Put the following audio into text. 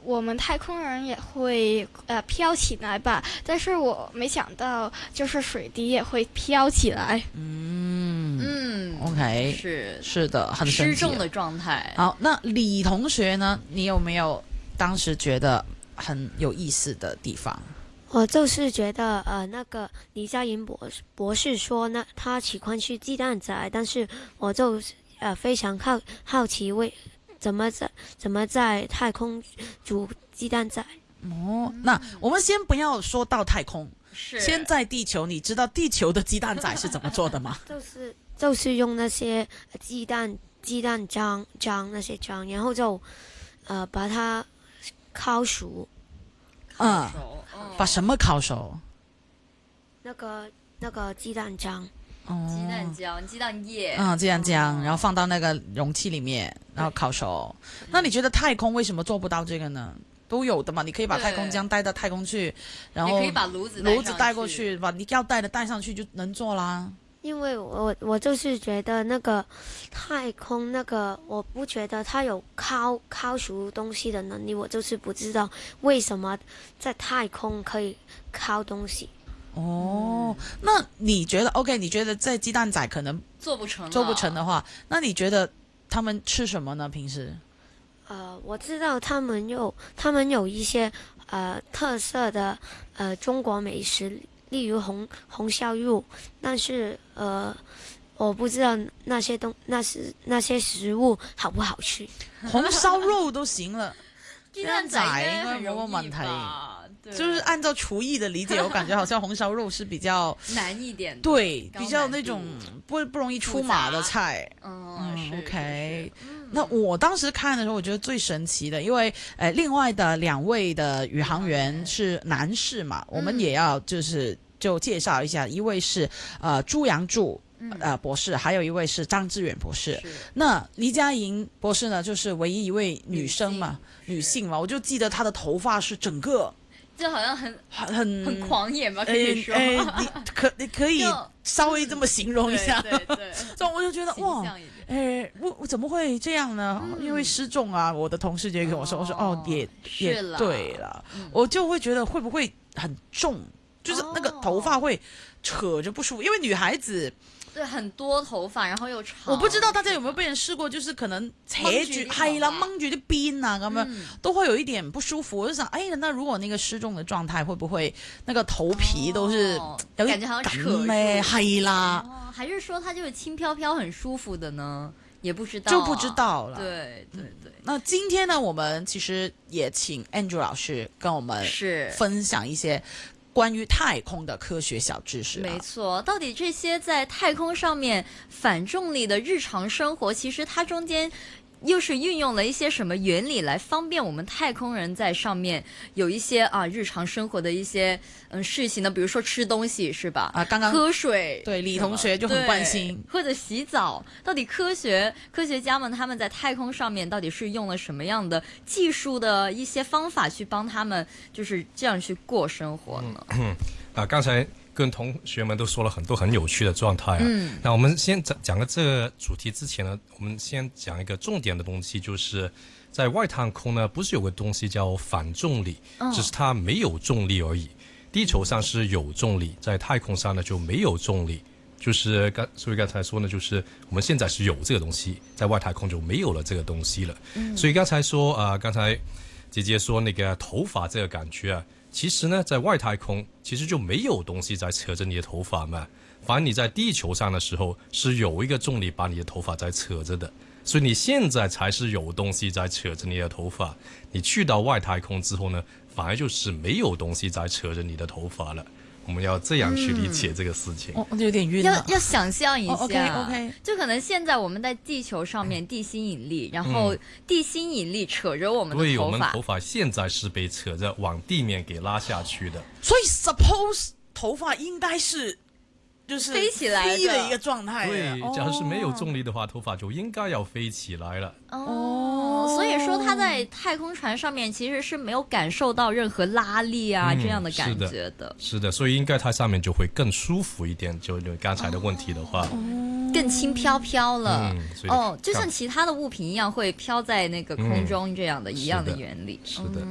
我们太空人也会飘起来吧，但是我没想到就是水滴也会飘起来。 OK， 是的，很神奇失重的状态。 好，那李同学呢？你有没有当时觉得很有意思的地方？ 我就是觉得，那个李佳莹博士说呢，他喜欢吃鸡蛋仔，但是我就非常好奇怎么在太空煮鸡蛋仔。 那我们先不要说到太空， 是先在地球，你知道地球的鸡蛋仔是怎么做的吗？ 就是用那些鸡蛋浆那些浆，然后就把它烤熟。 把什么烤熟？ 那个鸡蛋浆。 鸡蛋浆、鸡蛋液， 鸡蛋浆，然后放到那个容器里面，然后烤熟。那你觉得太空为什么做不到这个呢？都有的嘛，你可以把太空浆带到太空去，然后也可以把炉子带过去，把你要带的带上去就能做啦。 因为我就是觉得那个太空那个，我不觉得它有烤熟东西的能力，我就是不知道为什么在太空可以烤东西。 那你觉得 OK？ 你觉得在鸡蛋仔可能做不成的话，那你觉得他们吃什么呢？平时？ 我知道他们有一些特色的中国美食，例如红烧肉，但是我不知道那些食物好不好吃。 红烧肉都行了， 鸡蛋仔应该没问题。 就是按照厨艺的理解，我感觉好像红烧肉是比较难一点， 对，比较那种不容易出马的菜。OK。那我当时看的时候，我觉得最神奇的，因为另外的2位的宇航员是男士嘛，我们也要就介绍一下，一位是朱阳柱博士，还有一位是张志远博士。那黎佳莹博士呢，就是唯一一位女性嘛，我就记得她的头发是整个。 就好像很狂野嘛，可以说， 你可以稍微这么形容一下， 对， 所以我就觉得哇，我怎么会这样呢？因为失重啊，我的同事就跟我说，我说也对了，我就会觉得会不会很重，就是那个头发会扯着不舒服，因为女孩子。 对，很多头发，然后又长。 我不知道大家有没有被人試過，就是可能扯住，係啦，掹住啲邊啊，咁樣都會有一點不舒服。我就想，那如果那個失重的狀態，會不會那個頭皮都是有感覺好像扯咧？係啦， 還是說它就是輕飄飄很舒服的呢？也不知道， 就不知道了。 對。 那今天呢，我們其實也請 Andrew 老師跟我們分享一些。關於太空的科學小知識， 沒錯，到底這些在太空上面反重力的日常生活，其實它中間又是運用了一些什麼原理來方便我們太空人在上面有一些日常生活的一些事情呢？比如說吃東西是吧？剛剛喝水， 對，李同學就很關心， 或者洗澡，到底科學家們他們在太空上面到底是用了什麼樣的技術的一些方法去幫他們就是這樣去過生活呢？ 剛才跟同學們都說了很多很有趣的狀態那我們先講個這個主題之前呢，我們先講一個重點的東西，就是在外太空呢，不是有個東西叫反重力，只是它沒有重力而已。地球上是有重力，在太空上呢就沒有重力。就是所以剛才說呢，就是我們現在是有這個東西，在外太空就沒有了這個東西了。所以剛才說剛才姐姐說那個頭髮這個感覺其實呢，在外太空其實就沒有東西在扯着你的頭髮嘛，反而你在地球上的時候是有一個重力把你的頭髮在扯着的，所以你現在才是有東西在扯着你的頭髮。你去到外太空之後呢，反而就是沒有東西在扯着你的頭髮了。我們要這樣去理解這個事情。 有點暈了。 要想象一下。 OK。 就可能現在我們在地球上面地心引力，然後地心引力扯着我們的頭髮。 對，我們頭髮現在是被扯着往地面給拉下去的。 所以 suppose 頭髮應該是就是飛起來的一個狀態。 對，假如是沒有重力的話，頭髮就應該要飛起來了。 所以說他在太空船上面其實是沒有感受到任何拉力啊這樣的感覺的。 是的，所以應該它上面就會更舒服一點，就剛才的問題的話。 更輕飄飄了。就像其他的物品一樣會飄在那個空中這樣的一樣的原理。 是的。